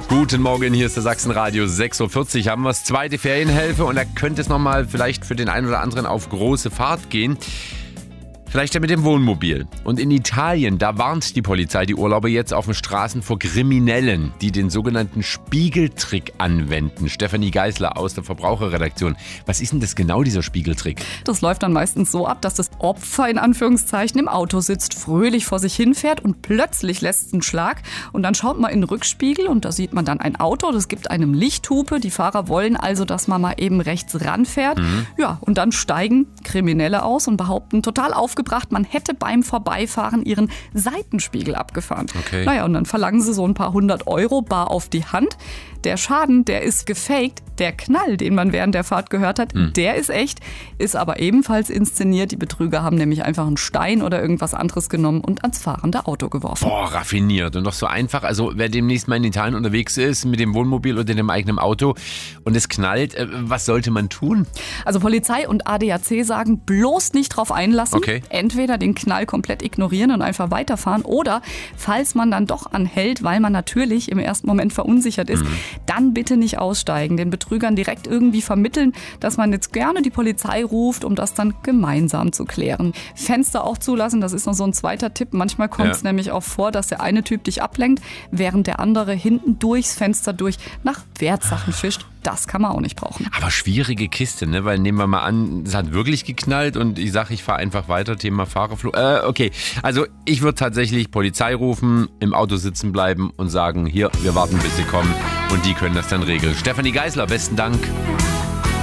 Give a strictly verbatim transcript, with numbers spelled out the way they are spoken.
Guten Morgen, hier ist der Sachsenradio sechs Uhr vierzig. Haben wir das zweite Ferienhilfe und da könnte es nochmal vielleicht für den einen oder anderen auf große Fahrt gehen. Vielleicht ja mit dem Wohnmobil. Und in Italien, da warnt die Polizei die Urlauber jetzt auf den Straßen vor Kriminellen, die den sogenannten Spiegeltrick anwenden. Stefanie Geisler aus der Verbraucherredaktion. Was ist denn das genau, dieser Spiegeltrick? Das läuft dann meistens so ab, dass das Opfer in Anführungszeichen im Auto sitzt, fröhlich vor sich hinfährt und plötzlich lässt es einen Schlag. Und dann schaut man in den Rückspiegel und da sieht man dann ein Auto, das gibt einem Lichthupe. Die Fahrer wollen also, dass man mal eben rechts ranfährt. Mhm. Ja, und dann steigen Kriminelle aus und behaupten total aufgebracht, man hätte beim Vorbeifahren ihren Seitenspiegel abgefahren. Okay. Naja, und dann verlangen sie so ein paar hundert Euro bar auf die Hand. Der Schaden, der ist gefaked. Der Knall, den man während der Fahrt gehört hat, hm. der ist echt, ist aber ebenfalls inszeniert. Die Betrüger haben nämlich einfach einen Stein oder irgendwas anderes genommen und ans fahrende Auto geworfen. Boah, raffiniert und doch so einfach. Also wer demnächst mal in Italien unterwegs ist mit dem Wohnmobil oder dem eigenen Auto und es knallt, was sollte man tun? Also Polizei und A D A C sagen, bloß nicht drauf einlassen. Okay. Entweder den Knall komplett ignorieren und einfach weiterfahren oder, falls man dann doch anhält, weil man natürlich im ersten Moment verunsichert ist, mhm. dann bitte nicht aussteigen, den Betrügern direkt irgendwie vermitteln, dass man jetzt gerne die Polizei ruft, um das dann gemeinsam zu klären. Fenster auch zulassen, das ist noch so ein zweiter Tipp. Manchmal kommt es ja. nämlich auch vor, dass der eine Typ dich ablenkt, während der andere hinten durchs Fenster durch nach Wertsachen fischt. Das kann man auch nicht brauchen. Aber schwierige Kiste, ne? Weil nehmen wir mal an, es hat wirklich geknallt und ich sage, ich fahre einfach weiter, Thema Fahrerflucht. Äh, okay, also ich würde tatsächlich Polizei rufen, im Auto sitzen bleiben und sagen, hier, wir warten, bis sie kommen und die können das dann regeln. Stefanie Geisler, besten Dank.